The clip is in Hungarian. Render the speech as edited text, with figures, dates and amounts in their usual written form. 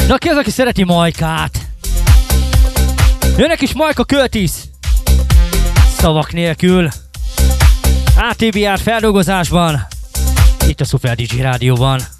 Na ki az, aki szereti Majkát? Jönnek is Majka Curtis. Szavak nélkül. ATBR feldolgozásban. Itt a Super DJ Rádióban.